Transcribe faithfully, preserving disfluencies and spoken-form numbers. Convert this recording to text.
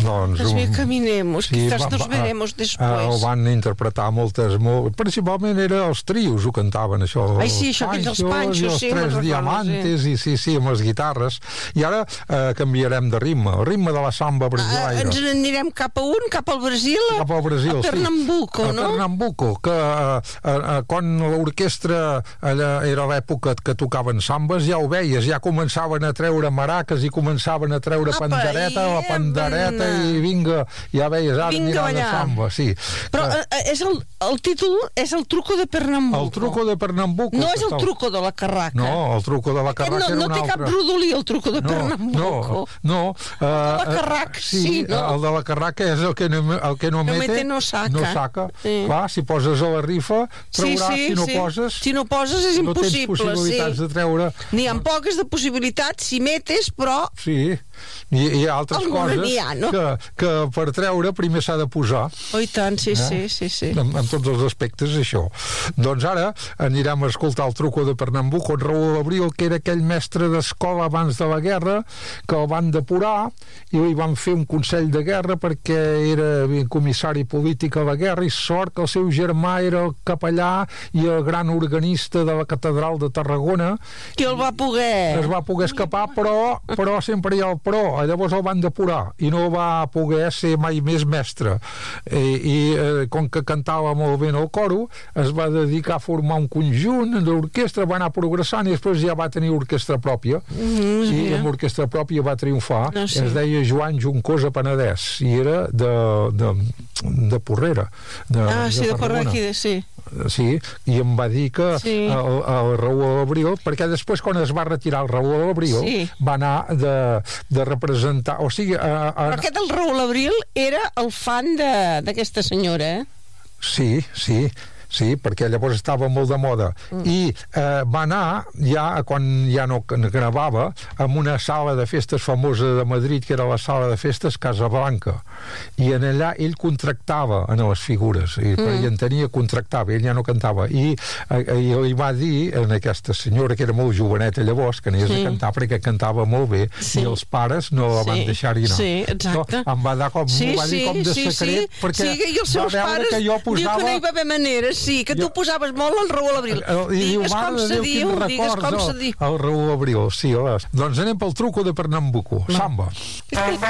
Doncs, Nos un... caminemos, sí, quizás va, nos va, veremos después. Uh, ho van interpretar moltes... Molt... Principalment era els trios, ho cantaven, això. Ai, sí, això, aquells dels Panxos, i els sí, Tres me'n Diamantes, sí. i sí, sí, amb les guitarres. I ara uh, canviarem de ritme, el ritme de la samba brasileira. Uh, ens anirem cap a un, cap al Brasil, cap al Brasil, a Pernambuco, sí. no? A Pernambuco, que uh, uh, quan l'orquestra allà era l'època que tocaven sambes, ja ho veies, ja començaven a treure maraques i començaven a treure Apa, pandereta, i la pandereta i vinga, ja veies, ara vinga anirà de samba, sí. Però uh, és el, el títol és el truco de Pernambuco. El truco de Pernambuco. No és el truco de la Carraca. No, el truco de la Carraca no, era un altre. No té cap rodolí el truco de no, Pernambuco. No, no. Uh, la Carraca, sí, sí, no? El de la Carraca és el que no, el que no, no mete, mete no saca. No saca. Sí. Clar, si poses a la rifa, trauràs, sí, sí, si no sí. poses... Si no poses és no impossible, tens possibilitats sí. de treure... N'hi ha poques de possibilitats, si metes, però... Sí, i hi ha altres alguna coses ha, no? que, que per treure primer s'ha de posar. Oh, i tant, sí, eh? sí, sí, sí. En, en tots els aspectes, això. Doncs ara anirem a escoltar el truco de Pernambuco, en Raúl Abril, que era aquell mestre d'escola abans de la guerra, que el van depurar i li van fer un consell de guerra perquè era comissari polític a la guerra, i sort que el seu germà era el capellà i el gran organista de la catedral de Tarragona. Qui el va poder... Es va poder escapar, però, però sempre hi ha el però. Llavors el van depurar i no va poder ser mai més mestre. I, i eh, com que cantava molt bé en el coro, es va dedicar a formar un conjunt d'orquestra, va anar progressant i després ja va tenir orquestra pròpia. Mm-hmm. I amb orquestra pròpia va triomfar. No sé. Es deia Joan Juncosa Penedès i era de, de, de Porrera. De, ah, sí, de, de Porrera aquí, de, sí. Sí, i em va dir que sí. el, el Raúl Abril, perquè després quan es va retirar el Raúl Abril sí. va anar de, de representar, o sigui... A, a... Però aquest el Raúl Abril era el fan d'aquesta senyora, eh? Sí, sí, sí, perquè llavors estava molt de moda. Mm. I eh, va anar, ja quan ja no gravava, en una sala de festes famosa de Madrid, que era la sala de festes Casablanca. I en allà ell contractava en les figures, i, mm. i en tenia, contractava, ell ja no cantava. I, eh, i li va dir a aquesta senyora, que era molt joveneta llavors, que anies sí. a cantar perquè cantava molt bé, sí. i els pares no la van sí. deixar-hi anar. Sí, exacte. No, em va dar com, sí, va dir sí, com de sí, secret, sí, perquè sí, i els seus va veure pares que jo posava... diu que no hi va haver manera, sí, que tu jo... posaves molt el Raúl Abril. I digues com se diu, digues com se diu. El Raúl Abril, sí, hola. Doncs anem pel truco de Pernambuco. Samba.